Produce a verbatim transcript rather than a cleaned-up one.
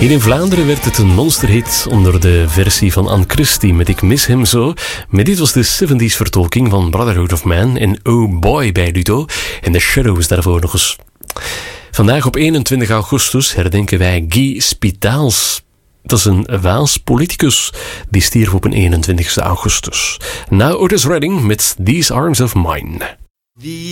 Hier in Vlaanderen werd het een monsterhit onder de versie van Anne Christie met Ik mis hem zo. Maar dit was de zeventies vertolking van Brotherhood of Man en Oh Boy bij Ludo en The Shadows daarvoor nog eens. Vandaag op eenentwintig augustus herdenken wij Guy Spitaals. Dat is een Waals politicus die stierf op een eenentwintigste augustus. Na Otis Redding met These Arms of Mine.